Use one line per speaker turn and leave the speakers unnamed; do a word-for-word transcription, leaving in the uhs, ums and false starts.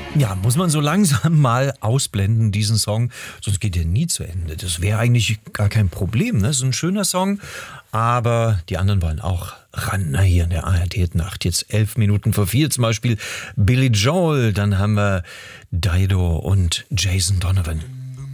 Ja, muss man so langsam mal ausblenden, diesen Song, sonst geht er nie zu Ende. Das wäre eigentlich gar kein Problem, ne? So ein schöner Song, aber die anderen wollen auch ran. Na, hier in der A R D-Nacht, jetzt elf Minuten vor vier zum Beispiel Billy Joel, dann haben wir Dido und Jason Donovan.